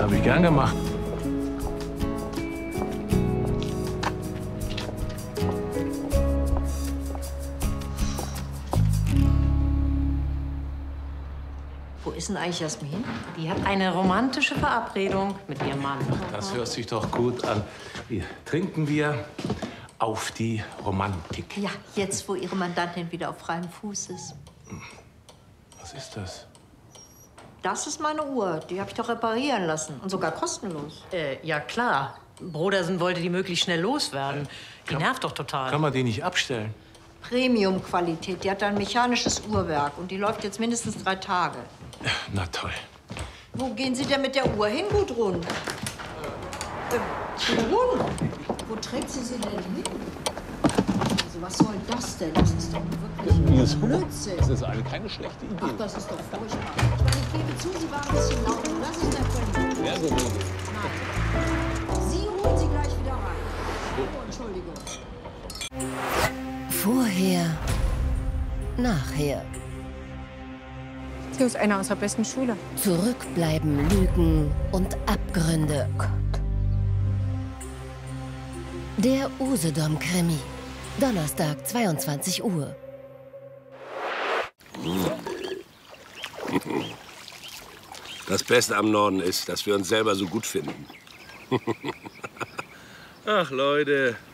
habe ich gern gemacht. Wo ist denn eigentlich Jasmin? Die hat eine romantische Verabredung mit ihrem Mann. Das hört sich doch gut an. Hier trinken wir auf die Romantik. Ja, jetzt, wo Ihre Mandantin wieder auf freiem Fuß ist. Was ist das? Das ist meine Uhr. Die habe ich doch reparieren lassen. Und sogar kostenlos. Ja, klar. Brodersen wollte die möglichst schnell loswerden. Die nervt doch total. Kann man die nicht abstellen? Premium-Qualität. Die hat ein mechanisches Uhrwerk. Und die läuft jetzt mindestens 3 Tage. Na toll. Wo gehen Sie denn mit der Uhr hin, Gudrun? Gudrun? Wo trägt sie denn hin? Also, was soll das denn? Das ist doch wirklich Blödsinn. Das ist keine schlechte Idee. Ach, das ist doch furchtbar. Ich meine, ich gebe zu, Sie waren ein bisschen laut. Das ist der Freund. Wer so will. Nein. Sie holen sie gleich wieder rein. Oh, Entschuldigung. Vorher, nachher. Sie ist einer unserer besten Schüler. Zurückbleiben Lügen und Abgründe. Der Usedom-Krimi. Donnerstag, 22 Uhr. Das Beste am Norden ist, dass wir uns selber so gut finden. Ach, Leute,